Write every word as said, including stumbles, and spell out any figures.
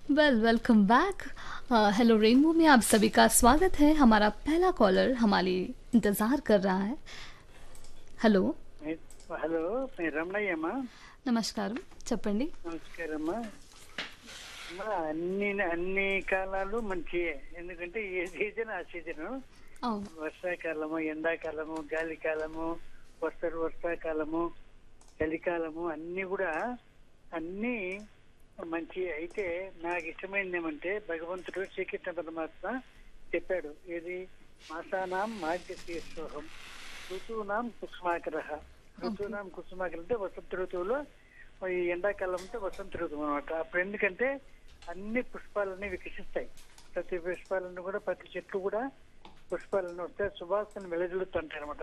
Well welcome back. Hello rainbow में आप सभी का स्वागत है। हमारा पहला कॉलर हमारी इंतज़ार कर रहा है। हेलो। మే- హలో నేను రమణయ్యమ్మా. నమస్కారం చెప్పండి। నమస్కారమ్మా. అమ్మా, అన్ని అన్ని కాలాలు మంచియే, ఎందుకంటే ఏ సీజన్ ఆ సీజను. అవును। వర్షాకాలము, ఎండాకాలము, గాలికాలము, వర్ష వర్షాకాలము, చలికాలము అన్ని కూడా అన్ని మంచి. అయితే నాకు ఇష్టమైనది ఏమంటే భగవంతుడు శ్రీకృష్ణ పరమాత్మ చెప్పాడు, ఏది మాసానాం మార్గశీర్షోహం ఋతువునాం కుసుమాకర. ఋతువునాం కుసుమాకర అంటే వసంత ఋతువులో, ఈ ఎండాకాలం అంటే వసంత ఋతువు అనమాట. అప్పుడు ఎందుకంటే అన్ని పుష్పాలన్నీ వికసిస్తాయి. ప్రతి పుష్పాలను కూడా, ప్రతి చెట్లు కూడా పుష్పాలను వస్తాయి, సువాసన వెలజల్లుతుంటాయి అనమాట.